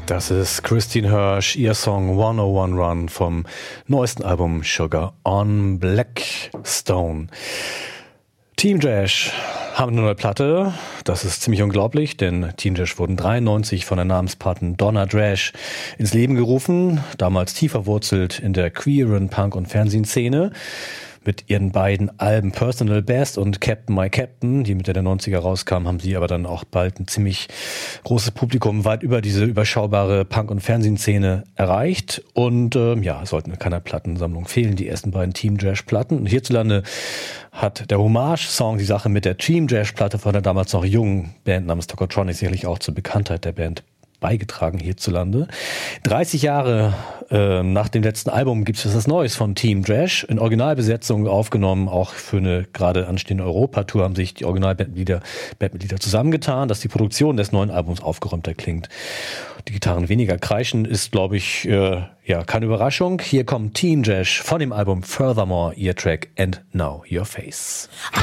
Das ist Christine Hirsch, ihr Song 101 Run vom neuesten Album Sugar on Blackstone. Team Jash haben eine neue Platte. Das ist ziemlich unglaublich, denn Team Jash wurden 1993 von der Namenspatin Donna Drash ins Leben gerufen, damals tief verwurzelt in der queeren Punk- und Fernsehszene. Mit ihren beiden Alben Personal Best und Captain My Captain, die Mitte der 90er rauskamen, haben sie aber dann auch bald ein ziemlich großes Publikum weit über diese überschaubare Punk- und Fernsehszene erreicht. Und es sollten in keiner Plattensammlung fehlen, die ersten beiden Team Jash-Platten. Und hierzulande hat der Hommage-Song die Sache mit der Team Jash-Platte von der damals noch jungen Band namens Tokotronic sicherlich auch zur Bekanntheit der Band beigetragen hierzulande. 30 Jahre nach dem letzten Album gibt es was Neues von Team Jash. In Originalbesetzung aufgenommen, auch für eine gerade anstehende Europatour haben sich die Originalbandmitglieder zusammengetan, dass die Produktion des neuen Albums aufgeräumter klingt. Die Gitarren weniger kreischen ist, glaube ich, keine Überraschung. Hier kommt Team Jash von dem Album Furthermore, ihr Track And Now Your Face.